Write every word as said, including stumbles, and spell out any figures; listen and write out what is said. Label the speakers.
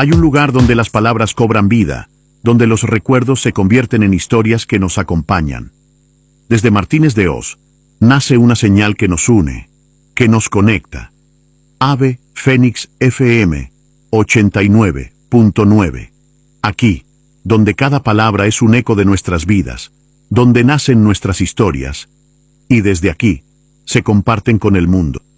Speaker 1: Hay un lugar donde las palabras cobran vida, donde los recuerdos se convierten en historias que nos acompañan. Desde Martínez de Oz, nace una señal que nos une, que nos conecta. Ave Fénix F M ochenta y nueve punto nueve. Aquí, donde cada palabra es un eco de nuestras vidas, donde nacen nuestras historias, y desde aquí, se comparten con el mundo.